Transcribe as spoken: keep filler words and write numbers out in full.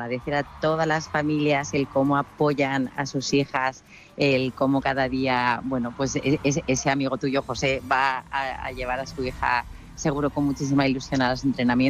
agradecer a todas las familias el cómo apoyan a sus hijas, el cómo cada día, bueno, pues ese amigo tuyo, José, va a, a llevar a su hija seguro con muchísima ilusión a los entrenamientos.